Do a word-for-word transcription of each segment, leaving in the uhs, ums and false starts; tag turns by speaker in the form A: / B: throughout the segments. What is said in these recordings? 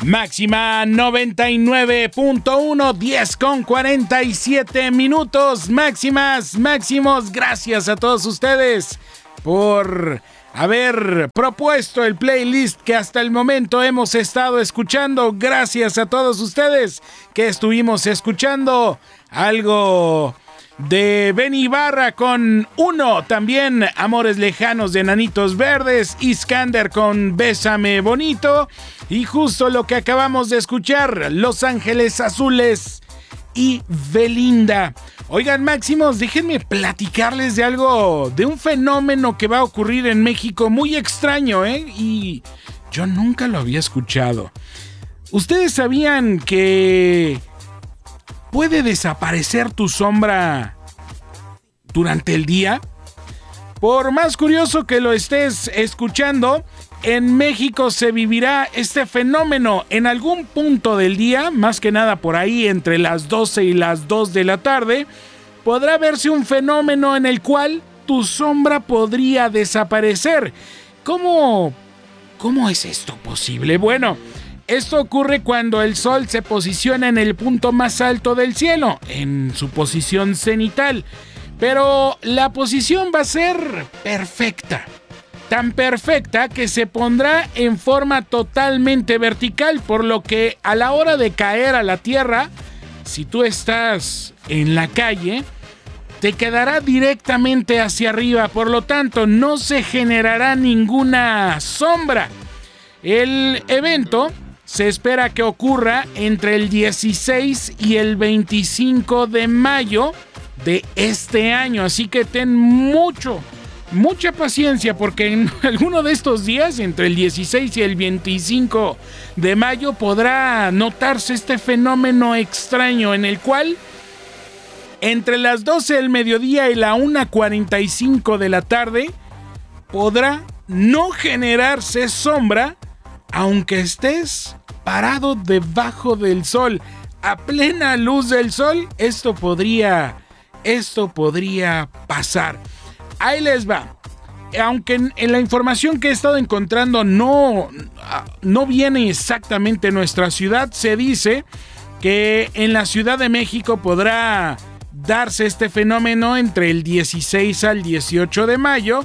A: Máxima noventa y nueve punto uno, diez con cuarenta y siete minutos. Máximas, máximos, gracias a todos ustedes por haber propuesto el playlist que hasta el momento hemos estado escuchando. Gracias a todos ustedes que estuvimos escuchando algo de Benny Ibarra con Uno, también Amores Lejanos de Enanitos Verdes, Iskander con Bésame Bonito y justo lo que acabamos de escuchar, Los Ángeles Azules y Belinda. Oigan, máximos, déjenme platicarles de algo, de un fenómeno que va a ocurrir en México muy extraño, ¿eh? Y yo nunca lo había escuchado. ¿Ustedes sabían que puede desaparecer tu sombra durante el día? Por más curioso que lo estés escuchando, en México se vivirá este fenómeno en algún punto del día, más que nada por ahí entre las doce y las dos de la tarde, podrá verse un fenómeno en el cual tu sombra podría desaparecer. ¿Cómo, cómo es esto posible? Bueno, esto ocurre cuando el sol se posiciona en el punto más alto del cielo, en su posición cenital. Pero la posición va a ser perfecta. Tan perfecta que se pondrá en forma totalmente vertical, por lo que a la hora de caer a la tierra, si tú estás en la calle, te quedará directamente hacia arriba. Por lo tanto, no se generará ninguna sombra. El evento se espera que ocurra entre el dieciséis y el veinticinco de mayo de este año. Así que ten mucho, mucha paciencia, porque en alguno de estos días, entre el dieciséis y el veinticinco de mayo, podrá notarse este fenómeno extraño en el cual entre las doce del mediodía y la una cuarenta y cinco de la tarde podrá no generarse sombra, aunque estés parado debajo del sol, a plena luz del sol. Esto podría, esto podría pasar. Ahí les va. Aunque en, en la información que he estado encontrando no, no viene exactamente nuestra ciudad, se dice que en la Ciudad de México podrá darse este fenómeno entre el dieciséis al dieciocho de mayo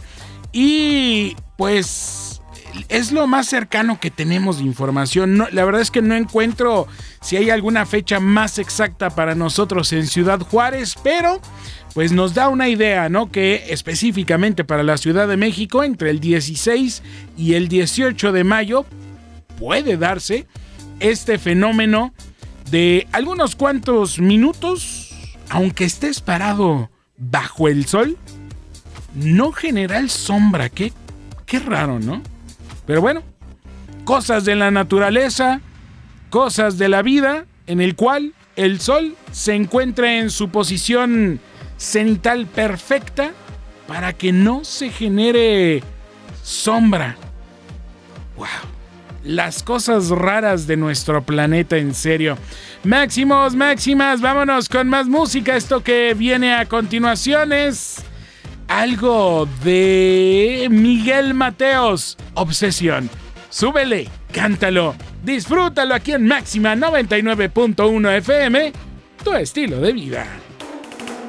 A: y pues es lo más cercano que tenemos de información. No, la verdad es que no encuentro si hay alguna fecha más exacta para nosotros en Ciudad Juárez, pero pues nos da una idea, ¿no? Que específicamente para la Ciudad de México, entre el dieciséis y el dieciocho de mayo, puede darse este fenómeno de algunos cuantos minutos, aunque estés parado bajo el sol, no generar sombra. Qué, qué raro, ¿no? Pero bueno, cosas de la naturaleza, cosas de la vida, en el cual el sol se encuentra en su posición cenital perfecta para que no se genere sombra. ¡Wow! Las cosas raras de nuestro planeta, en serio. Máximos, máximas, vámonos con más música. Esto que viene a continuación es algo de Miguel Mateos, Obsesión. Súbele, cántalo, disfrútalo aquí en Máxima noventa y nueve punto uno F M, tu estilo de vida.